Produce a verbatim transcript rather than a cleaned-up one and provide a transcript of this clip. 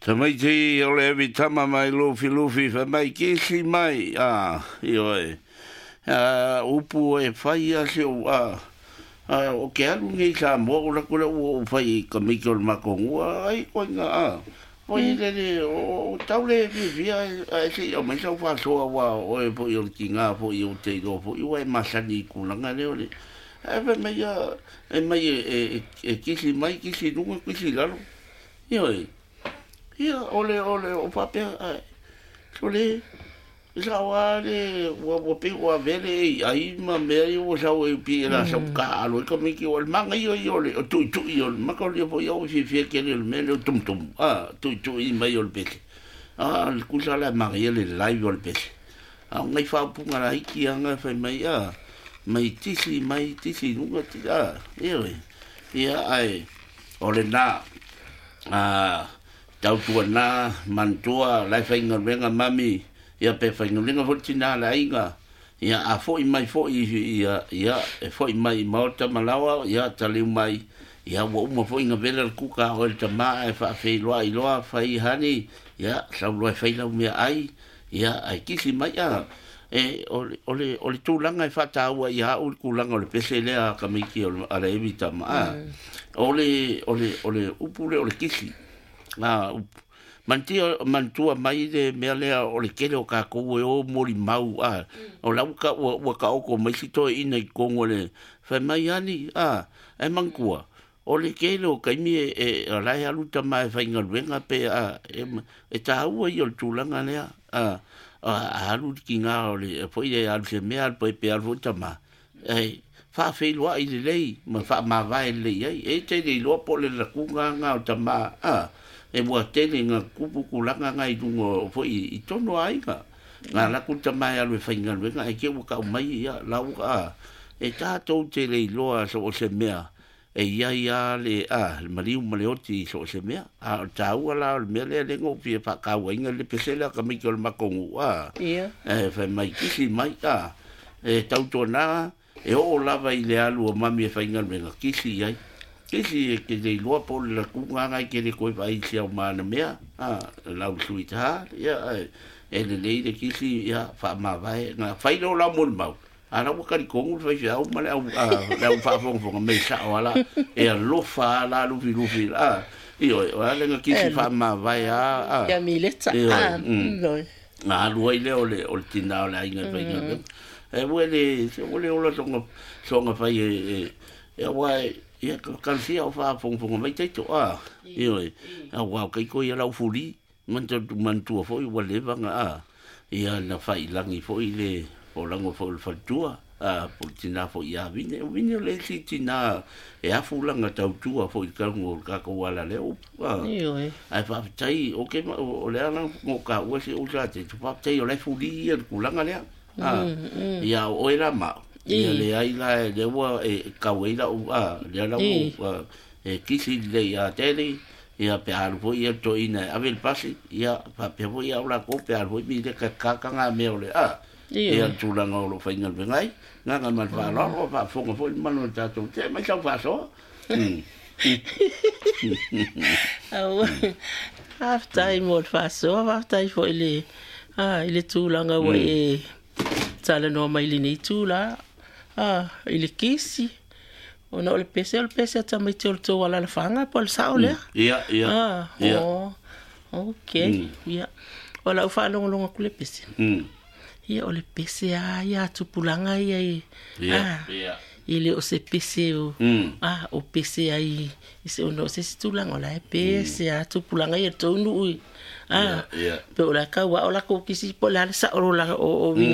Tamai te o le evi tama mai lufi lufi fa mai kisi mai ah io e ah upu e fai a se o ah ah o ke alu ngi sa mo o la kula o fai ka mi ko ma ko ai ko nga ah o i le o tau le vi via e se o mai sa fa so wa o e po yo kinga po yo te do po yo e masani ku nga le o le e ve mai e mai e e kisi mai kisi dunga kisi lalo io e ia ole ole o papel ai ole sa wale wa wa pe wa vele ai ma me o sa o pi la sa ka lo ko mi ki o manga yo yo le tu tu yo ma ko le po yo fi fi ke le me le tum tum ah tu tu i mai o pe ah ku sa la ma ye le live o pe ah ngai fa pu nga ki anga fa mai ah mai tisi mai tisi nu ti ah ia ia ai ole na ah tau tua na mantua lai whainga renga mami ia pe whainga renga hoti nā la inga ia a fo i mai fo i ia ia e fo i mai maota malawa ia taliu mai ia wa uma fo inga vela kuka o le tama e wha whai loa i loa whai hani ia sau loa whai lau mea ai ia ai kisi mai a e ole ole ole tūlanga e whataua i hau kulanga o le pese lea ka miki o le evi tama ole ole ole upule ole kisi na mantia mantua mai de mele o le kele o ka ko o mori mau a o la ka o ka o ko mai sito ina i kongo le fa mai ani a e mankua o le kele o ka mi e la ya luta mai fa inga venga pe a e ta u i o tulanga le a a lu kinga o le foi de al se me al pe pe al vota ma e fa fe lo i le ma fa ma vai le e te le lo po le la kunga nga o tama a e mua tele nga kupu kulanga ngai dungo fo i tono ai ka nga la kuta mai alu whainga nga e ke waka o mai ia lau ka e tātou tele i loa so o se mea e ia ia le a le mariu maleoti so o se mea a tāua la le mea le le ngopi e whakau inga le pesela ka miki o le makongu a e whai mai kisi mai ka e tauto na e o lava i le alu o mami e whainga nga kisi ai kisi ke le loa po le kunga ngai ke le koe vai se o mana mea ah la suita ya e le le de kisi ya fa ma vai na fai lo la mon mau ana mo ka ko fai ya o mala la fa fo fo me sa wala e lo fa la lu fi lu fi ah io ala nga kisi fa ma vai ah ya mi le tsa ah no na lu ile o le o tina la inga fai nga e wele se wele o lo songa songa fai e e wai ia kan sia o fa fong fong mai te to a io a wa kai ko ia la fuli man to man tu fo i wale vanga a ia na fai langi fo i le o lango fo le fatua a putina fo ia vine vine le si tina e a fulanga tau tu fo i ka ngo ka ko wala le o io ai fa tai o ke o le ana ngo ka o se o sa te fa tai o le fuli ia kulanga le a ia o era ma ia le ai la le wa e ka weila u a le la u e kisi le ya tele ia pe al vo ia to ina avel pasi ia pa pe vo ia la ko pe al vo mi de ka ka ka nga me ole a ia tu la ngo lo fa ingal vengai nga nga mal fa lo fa fo ngo fo mal ta to te ma sa fa so after i mod fa so after i fo ile ah ile tu la nga we tala no mai ni tu la ah ile kisi ona o le pese o le pese ta mai te o to wala la fanga po le sao le ia ia ah oh okay ia ola u fa longo longo ku le pese ia o le pese a ia tu pulanga ia ia ia ile o se pese o ah o pese ai se ono se tu langa la pese a tu pulanga ia to nu ah pe ola ka wa ola ko kisi po la sa o la o